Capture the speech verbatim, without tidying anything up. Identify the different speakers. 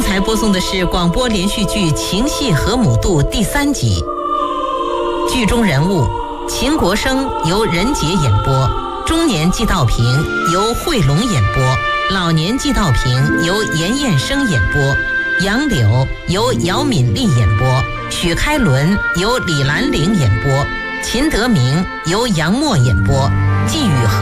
Speaker 1: 才播送的是广播连续剧《情系河姆渡》第三集。剧中人物秦国生由任杰演播，中年季道平由惠龙演播，老年季道平由严彦生演播，杨柳由姚敏丽演播，许开伦由李兰玲演播，秦德明由杨默演播，季雨荷